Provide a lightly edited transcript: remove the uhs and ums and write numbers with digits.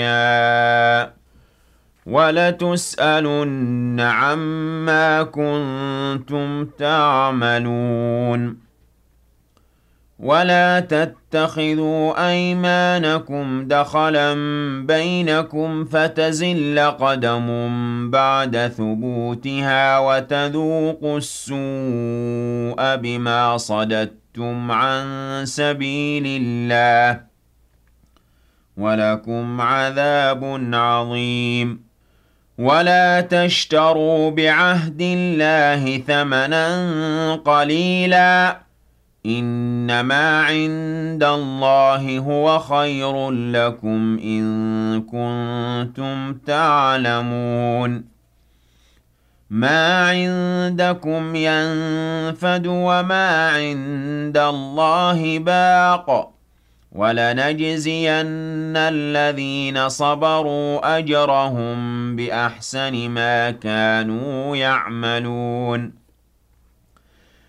وَلَتُسْأَلُنَّ عَمَّا كُنتُمْ تَعْمَلُونَ وَلَا تَتَّخِذُوا أَيْمَانَكُمْ دَخَلًا بَيْنَكُمْ فَتَزِلَّ قَدَمٌ بَعْدَ ثُبُوتِهَا وَتَذُوقُوا السُّوءَ بِمَا صَدَدتُّمْ عَن سَبِيلِ اللَّهِ وَلَكُمْ عَذَابٌ عَظِيمٌ وَلَا تَشْتَرُوا بِعَهْدِ اللَّهِ ثَمَنًا قَلِيلًا ۚ إِنَّمَا عِندَ اللَّهِ هُوَ خَيْرٌ لَّكُمْ إِن كُنتُمْ تَعْلَمُونَ مَا عِندَكُمْ يَنفَدُ وَمَا عِندَ اللَّهِ بَاقٍ ۗ وَلَنَجْزِيَنَّ الَّذِينَ صَبَرُوا أَجْرَهُم بِأَحْسَنِ مَا كَانُوا يَعْمَلُونَ